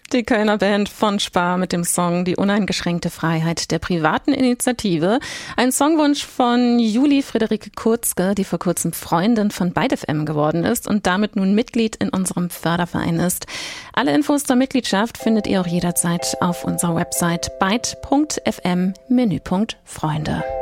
Die Kölner Band von Spar mit dem Song Die uneingeschränkte Freiheit der privaten Initiative. Ein Songwunsch von Julie Friederike Kurzke, die vor kurzem Freundin von ByteFM geworden ist und damit nun Mitglied in unserem Förderverein ist. Alle Infos zur Mitgliedschaft findet ihr auch jederzeit auf unserer Website byte.fm Menüpunkt Freunde.